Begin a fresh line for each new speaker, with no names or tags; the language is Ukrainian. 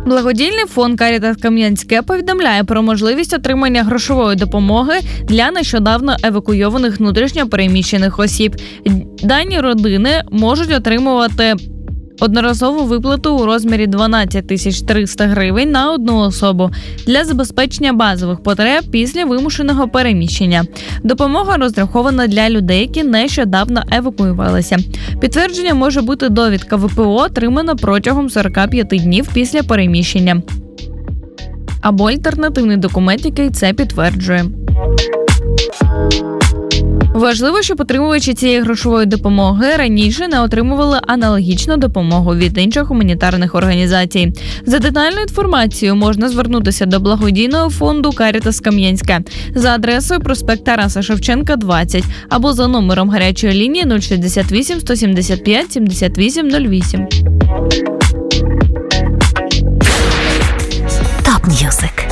Благодійний фонд «Карітас Кам'янське» повідомляє про можливість отримання грошової допомоги для нещодавно евакуйованих внутрішньо переміщених осіб. Дані родини можуть отримувати одноразову виплату у розмірі 12 300 гривень на одну особу для забезпечення базових потреб після вимушеного переміщення. Допомога розрахована для людей, які нещодавно евакуювалися. Підтвердження може бути довідка ВПО, отримана протягом 45 днів після переміщення, або альтернативний документ, який це підтверджує. Важливо, щоб отримувачі цієї грошової допомоги раніше не отримували аналогічну допомогу від інших гуманітарних організацій. За детальною інформацією можна звернутися до благодійного фонду «Карітас Кам'янське» за адресою проспект Тараса Шевченка, 20, або за номером гарячої лінії 068 175 78 08.
Топ М'юзик.